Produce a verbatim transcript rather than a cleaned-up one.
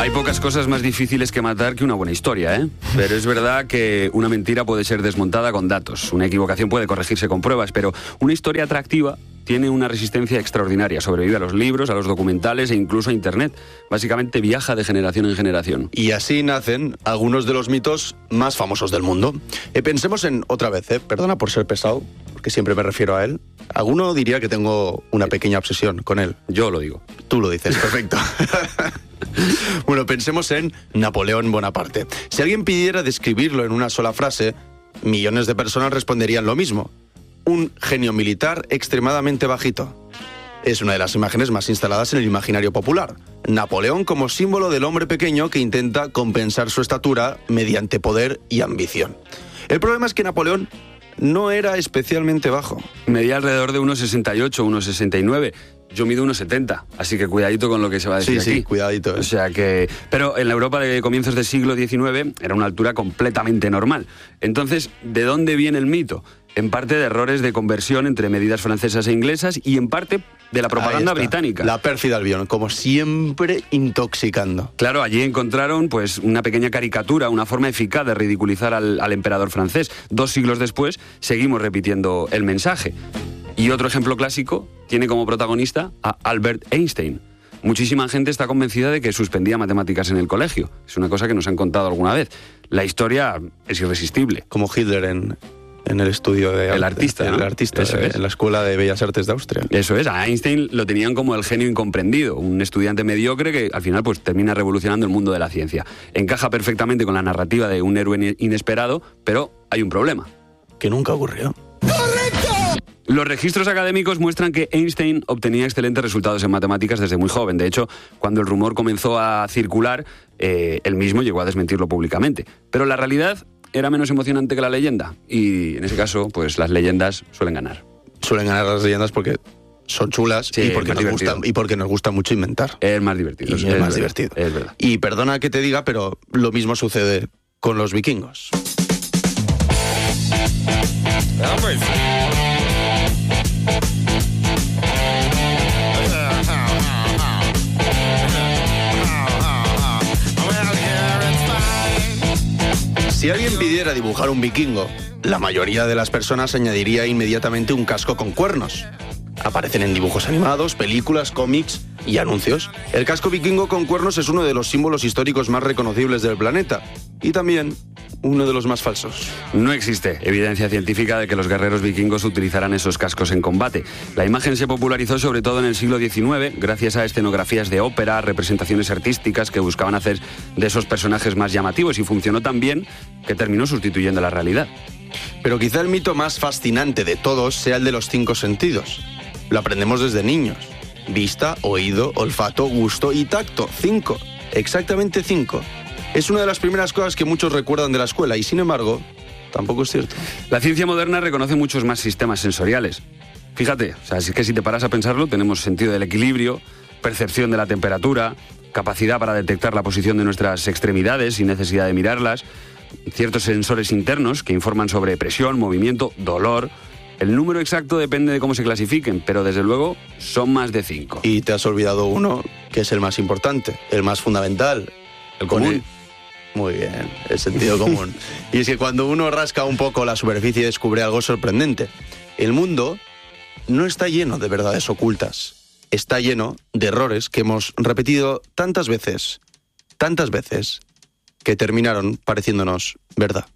Hay pocas cosas más difíciles que matar que una buena historia, ¿eh? Pero es verdad que una mentira puede ser desmontada con datos, una equivocación puede corregirse con pruebas, pero una historia atractiva tiene una resistencia extraordinaria, sobrevive a los libros, a los documentales e incluso a Internet. Básicamente viaja de generación en generación. Y así nacen algunos de los mitos más famosos del mundo. Eh, pensemos en, otra vez, eh, perdona por ser pesado, porque siempre me refiero a él. Alguno diría que tengo una pequeña obsesión con él. Yo lo digo. Tú lo dices, perfecto. Bueno, pensemos en Napoleón Bonaparte. Si alguien pidiera describirlo en una sola frase, millones de personas responderían lo mismo. Un genio militar extremadamente bajito. Es una de las imágenes más instaladas en el imaginario popular. Napoleón como símbolo del hombre pequeño que intenta compensar su estatura mediante poder y ambición. El problema es que Napoleón no era especialmente bajo. Medía alrededor de uno sesenta y ocho, uno sesenta y nueve. Yo mido uno setenta, así que cuidadito con lo que se va a decir sí, aquí. Sí, cuidadito. ¿eh? O sea que... Pero en la Europa de comienzos del siglo diecinueve era una altura completamente normal. Entonces, ¿de dónde viene el mito? En parte de errores de conversión entre medidas francesas e inglesas y en parte de la propaganda británica. La pérfida Albión, como siempre intoxicando. Claro, allí encontraron pues una pequeña caricatura, una forma eficaz de ridiculizar al, al emperador francés. Dos siglos después seguimos repitiendo el mensaje. Y otro ejemplo clásico tiene como protagonista a Albert Einstein. Muchísima gente está convencida de que suspendía matemáticas en el colegio. Es una cosa que nos han contado alguna vez. La historia es irresistible. Como Hitler en... En el estudio de... El artista, El ¿no? artista, Eso de, es. En la Escuela de Bellas Artes de Austria. Eso es, a Einstein lo tenían como el genio incomprendido, un estudiante mediocre que al final pues termina revolucionando el mundo de la ciencia. Encaja perfectamente con la narrativa de un héroe inesperado, pero hay un problema. Que nunca ocurrió. Los registros académicos muestran que Einstein obtenía excelentes resultados en matemáticas desde muy joven. De hecho, cuando el rumor comenzó a circular, eh, él mismo llegó a desmentirlo públicamente. Pero la realidad era menos emocionante que la leyenda. Y en ese caso, pues las leyendas suelen ganar. Suelen ganar las leyendas porque son chulas sí, y, porque nos gusta, y porque nos gusta mucho inventar. Es más divertido. Y es, es, es más verdad, divertido. Es verdad. Y perdona que te diga, pero lo mismo sucede con los vikingos. Si alguien pidiera dibujar un vikingo, la mayoría de las personas añadiría inmediatamente un casco con cuernos. Aparecen en dibujos animados, películas, cómics y anuncios. El casco vikingo con cuernos es uno de los símbolos históricos más reconocibles del planeta y también uno de los más falsos. No existe evidencia científica de que los guerreros vikingos utilizaran esos cascos en combate. La imagen se popularizó sobre todo en el siglo diecinueve gracias a escenografías de ópera, representaciones artísticas que buscaban hacer de esos personajes más llamativos y funcionó tan bien que terminó sustituyendo la realidad. Pero quizá el mito más fascinante de todos sea el de los cinco sentidos. Lo aprendemos desde niños. Vista, oído, olfato, gusto y tacto. Cinco. Exactamente cinco. Es una de las primeras cosas que muchos recuerdan de la escuela y, sin embargo, tampoco es cierto. La ciencia moderna reconoce muchos más sistemas sensoriales. Fíjate, o sea, es que si te paras a pensarlo, tenemos sentido del equilibrio, percepción de la temperatura, capacidad para detectar la posición de nuestras extremidades sin necesidad de mirarlas, ciertos sensores internos que informan sobre presión, movimiento, dolor. El número exacto depende de cómo se clasifiquen, pero desde luego son más de cinco. Y te has olvidado uno, que es el más importante, el más fundamental. El común. Muy bien, el sentido común. Y es que cuando uno rasca un poco la superficie descubre algo sorprendente. El mundo no está lleno de verdades ocultas. Está lleno de errores que hemos repetido tantas veces, tantas veces, que terminaron pareciéndonos verdad.